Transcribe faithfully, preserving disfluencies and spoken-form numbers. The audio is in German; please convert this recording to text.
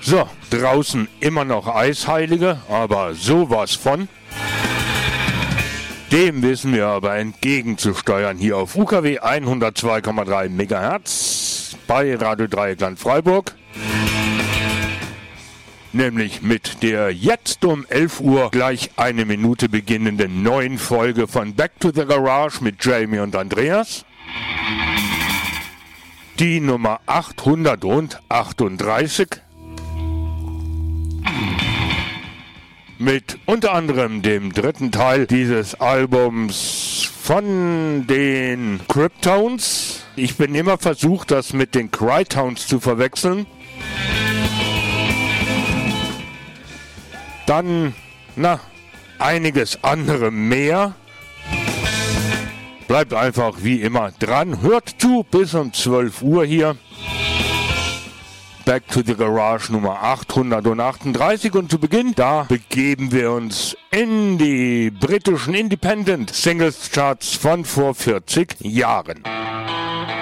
So, draußen immer noch Eisheilige, aber sowas von. Dem wissen wir aber entgegenzusteuern hier auf U K W hundertzwei Komma drei Megahertz bei Radio Dreieckland Freiburg. Nämlich mit der jetzt um elf Uhr gleich eine Minute beginnenden neuen Folge von Back to the Garage mit Jamie und Andreas. Die Nummer achthundertachtunddreißig. Mit unter anderem dem dritten Teil dieses Albums von den Cryptones. Ich bin immer versucht, das mit den Crytones zu verwechseln. Dann, na, einiges andere mehr. Bleibt einfach wie immer dran. Hört zu bis um zwölf Uhr hier. Back to the Garage Nummer achthundertachtunddreißig und zu Beginn, da begeben wir uns in die britischen Independent Singles Charts von vor vierzig Jahren.